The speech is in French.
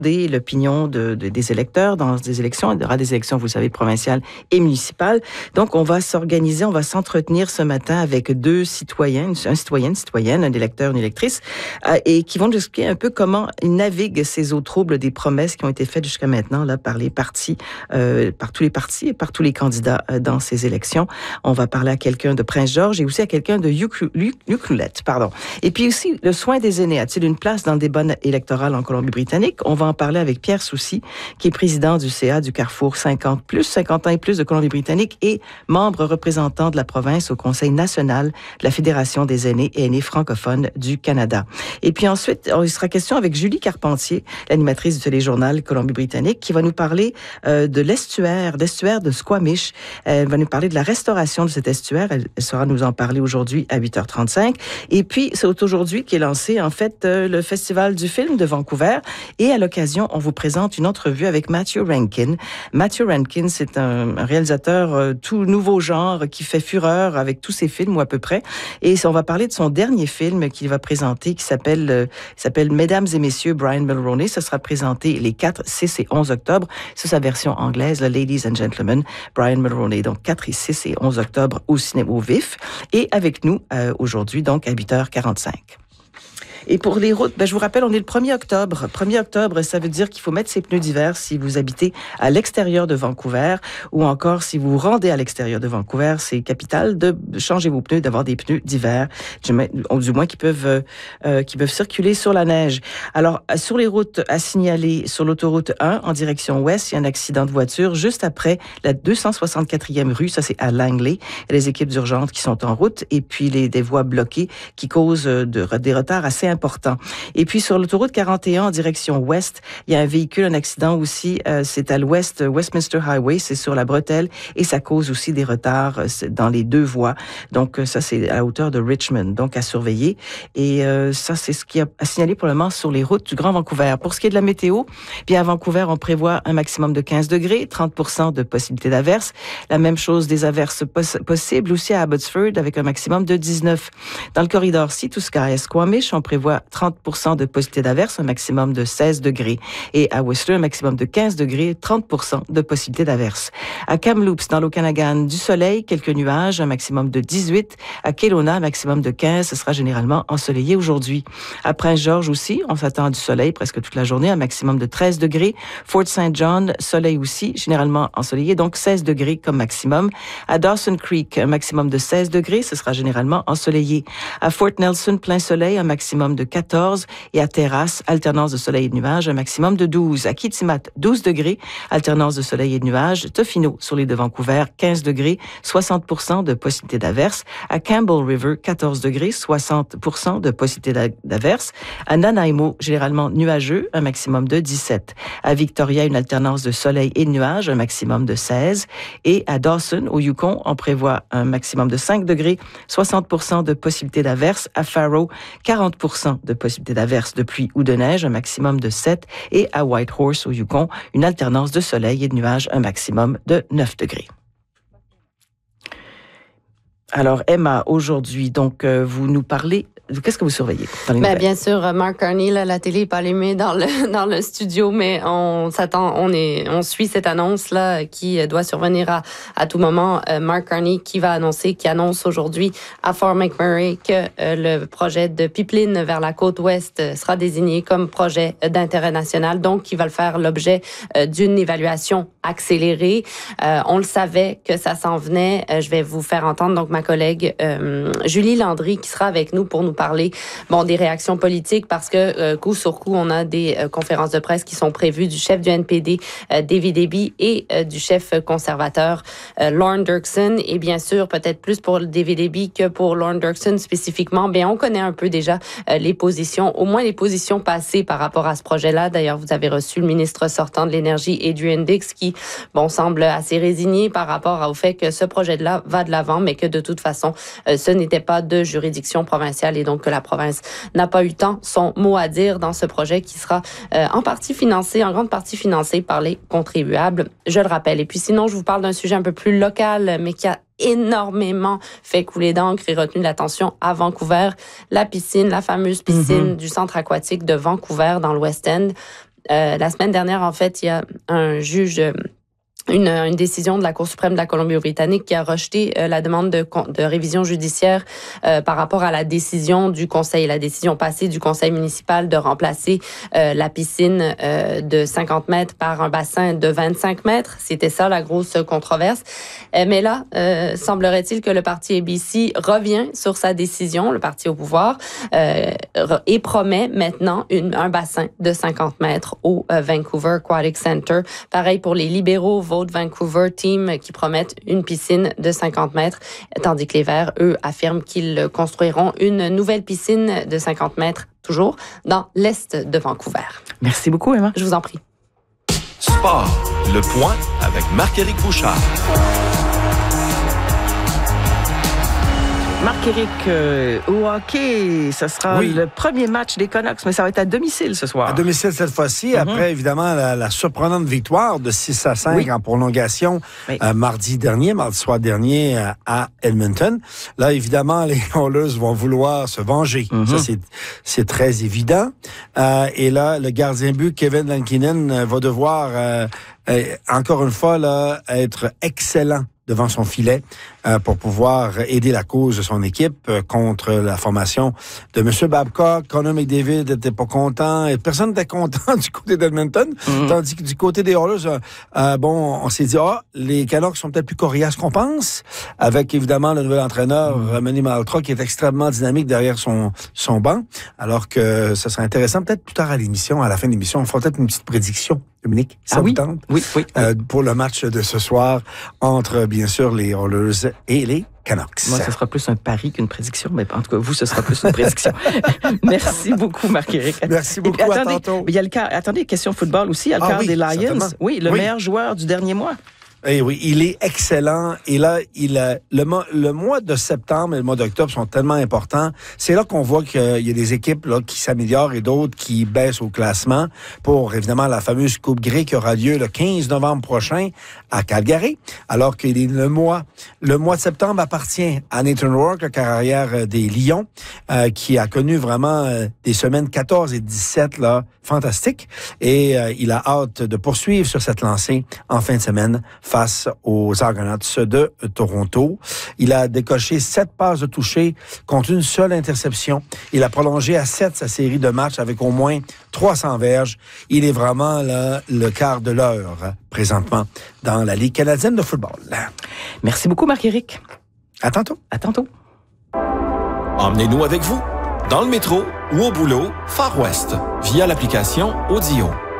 l'opinion des électeurs dans des élections. Il y aura des élections, vous le savez, provinciales et municipales. Donc, on va s'organiser, on va s'entretenir ce matin avec deux citoyens, un citoyen, une citoyenne, un électeur, une électrice, et qui vont nous expliquer un peu comment ils naviguent ces eaux troubles des promesses qui ont été faites jusqu'à maintenant là, par les partis, par tous les partis et par tous les candidats dans ces élections. On va parler à quelqu'un de Prince-Georges et aussi à quelqu'un de Ucluelet, pardon. Et puis aussi, le soin des aînés a-t-il une place dans le débat électoral en Colombie-Britannique? On va en parler avec Pierre Soucy, qui est président du CA du Carrefour 50 ans et plus de Colombie-Britannique et membre représentant de la province au Conseil national de la Fédération des aînés et aînés francophones du Canada. Et puis ensuite, il sera question avec Julie Carpentier, l'animatrice du téléjournal Colombie-Britannique, qui va nous parler de l'estuaire de Squamish. Elle va nous parler de la restauration de cet estuaire. Elle saura nous en parler aujourd'hui à 8h35. Et puis, c'est aujourd'hui qu'est lancé, en fait, le Festival du film de Vancouver. Et à l'occasion, on vous présente une entrevue avec Matthew Rankin. Matthew Rankin, c'est un réalisateur tout nouveau genre qui fait fureur avec tous ses films, ou à peu près. Et on va parler de son dernier film qu'il va présenter, qui s'appelle Mesdames et Messieurs Brian Mulroney. Ça sera présenté les 4, 6 et 11 octobre. C'est sa version anglaise, Ladies and Gentlemen, Brian Mulroney. Donc, 4 et 6 et 11 octobre au cinéma au vif. Et avec nous, aujourd'hui, donc, à 8h45. Et pour les routes, je vous rappelle, on est le 1er octobre. 1er octobre, ça veut dire qu'il faut mettre ses pneus d'hiver si vous habitez à l'extérieur de Vancouver ou encore si vous vous rendez à l'extérieur de Vancouver. C'est capital de changer vos pneus, d'avoir des pneus d'hiver, du moins qui peuvent circuler sur la neige. Alors, sur les routes à signaler, sur l'autoroute 1 en direction ouest, il y a un accident de voiture juste après la 264e rue. Ça, c'est à Langley. Il y a les équipes d'urgence qui sont en route et puis des voies bloquées qui causent des retards assez important. Et puis, sur l'autoroute 41 en direction ouest, il y a un accident aussi, c'est à l'ouest, Westminster Highway, c'est sur la bretelle, et ça cause aussi des retards dans les deux voies. Donc, ça, c'est à la hauteur de Richmond, donc à surveiller. Et ça, c'est ce qui est à signaler pour le moment sur les routes du Grand Vancouver. Pour ce qui est de la météo, bien à Vancouver, on prévoit un maximum de 15 degrés, 30% de possibilité d'averses. La même chose des averses possibles aussi à Abbotsford avec un maximum de 19. Dans le corridor Sea to Sky à Squamish, on prévoit 30% de possibilité d'averse, un maximum de 16 degrés. Et à Whistler, un maximum de 15 degrés, 30% de possibilité d'averse. À Kamloops, dans l'Okanagan, du soleil, quelques nuages, un maximum de 18. À Kelowna, un maximum de 15. Ce sera généralement ensoleillé aujourd'hui. À Prince-Georges aussi, on s'attend à du soleil presque toute la journée, un maximum de 13 degrés. Fort St. John, soleil aussi, généralement ensoleillé, donc 16 degrés comme maximum. À Dawson Creek, un maximum de 16 degrés, ce sera généralement ensoleillé. À Fort Nelson, plein soleil, un maximum de 14, et à Terrasse, alternance de soleil et de nuages, un maximum de 12. À Kitimat, 12 degrés, alternance de soleil et de nuages. Tofino, sur l'île de Vancouver, 15 degrés, 60% de possibilité d'averse. À Campbell River, 14 degrés, 60% de possibilité d'averse. À Nanaimo, généralement nuageux, un maximum de 17. À Victoria, une alternance de soleil et de nuages, un maximum de 16. Et à Dawson, au Yukon, on prévoit un maximum de 5 degrés, 60% de possibilité d'averse. À Faro, 40% de possibilité d'averse, de pluie ou de neige, un maximum de 7. Et à Whitehorse, au Yukon, une alternance de soleil et de nuages, un maximum de 9 degrés. Alors, Emma, aujourd'hui, donc, vous nous parlez... Qu'est-ce que vous surveillez dans les nouvelles? Bien sûr, Mark Carney, là, la télé n'est pas allumée dans le studio, mais on suit cette annonce-là qui doit survenir à tout moment. Mark Carney qui annonce aujourd'hui à Fort McMurray que le projet de pipeline vers la côte ouest sera désigné comme projet d'intérêt national, donc qui va le faire l'objet d'une évaluation accélérée. On le savait que ça s'en venait. Je vais vous faire entendre donc ma collègue Julie Landry qui sera avec nous pour nous parler des réactions politiques parce que coup sur coup, on a des conférences de presse qui sont prévues du chef du NPD, David Eby, et du chef conservateur, Lorne Dirksen. Et bien sûr, peut-être plus pour David Eby que pour Lorne Dirksen spécifiquement. On connaît un peu déjà les positions, au moins les positions passées par rapport à ce projet-là. D'ailleurs, vous avez reçu le ministre sortant de l'Énergie, Adrian Dix, qui semble assez résigné par rapport au fait que ce projet-là va de l'avant, mais que de toute façon, ce n'était pas de juridiction provinciale et donc que la province n'a pas eu tant son mot à dire dans ce projet qui sera en grande partie financé par les contribuables, je le rappelle. Et puis sinon, je vous parle d'un sujet un peu plus local, mais qui a énormément fait couler d'encre et retenu l'attention à Vancouver. La fameuse piscine du centre aquatique de Vancouver dans le West End. La semaine dernière, en fait, il y a un juge... Une décision de la Cour suprême de la Colombie-Britannique qui a rejeté la demande de révision judiciaire par rapport à la décision du conseil, la décision passée du conseil municipal de remplacer la piscine de 50 mètres par un bassin de 25 mètres. C'était ça la grosse controverse. Mais là, semblerait-il que le parti ABC revient sur sa décision, le parti au pouvoir, et promet maintenant un bassin de 50 mètres au Vancouver Aquatic Center. Pareil pour les libéraux, Vote Vancouver Team, qui promettent une piscine de 50 mètres, tandis que les Verts, eux, affirment qu'ils construiront une nouvelle piscine de 50 mètres, toujours, dans l'est de Vancouver. Merci beaucoup, Emma. Je vous en prie. Sport, le point avec Marc-Éric Bouchard. Marc-Éric, au hockey, ce sera le premier match des Canucks, mais ça va être à domicile ce soir. À domicile cette fois-ci, après évidemment la surprenante victoire de 6-5 en prolongation mardi soir dernier à Edmonton. Là, évidemment, les Oilers vont vouloir se venger. Ça, c'est très évident. Et là, le gardien but, Kevin Lankinen, va devoir encore une fois là, être excellent devant son filet pour pouvoir aider la cause de son équipe contre la formation de M. Babcock. Connor McDavid n'était pas content et personne n'était content du côté d'Edmonton. Tandis que du côté des Oilers, on s'est dit, les Canucks sont peut-être plus coriaces qu'on pense, avec évidemment le nouvel entraîneur, Manny Malhotra, qui est extrêmement dynamique derrière son banc. Alors que ça serait intéressant, peut-être plus tard à l'émission, à la fin de l'émission, on fera peut-être une petite prédiction. Dominique, ça vous tente? Oui. Pour le match de ce soir entre, bien sûr, les Oilers et les Canucks. Moi, ce sera plus un pari qu'une prédiction, mais en tout cas, vous, ce sera plus une prédiction. Merci beaucoup, Marc-Éric. Merci beaucoup, à tantôt. Il y a attendez, question football aussi, il y a le quart des Lions. Certainement. Oui, le meilleur joueur du dernier mois. Eh oui, il est excellent. Et là, le mois de septembre et le mois d'octobre sont tellement importants. C'est là qu'on voit qu'il y a des équipes là qui s'améliorent et d'autres qui baissent au classement pour, évidemment, la fameuse Coupe Grey qui aura lieu le 15 novembre prochain à Calgary. Alors que le mois de septembre appartient à Nathan Rourke, le carrière des Lions, qui a connu vraiment des semaines 14 et 17 là fantastiques. Et il a hâte de poursuivre sur cette lancée en fin de semaine face aux Argonauts de Toronto. Il a décoché 7 passes de toucher contre une seule interception. Il a prolongé à 7 sa série de matchs avec au moins 300 verges. Il est vraiment là, le quart de l'heure présentement dans la Ligue canadienne de football. Merci beaucoup, Marc-Éric. À tantôt. À tantôt. Emmenez-nous avec vous, dans le métro ou au boulot, Far West, via l'application Audio.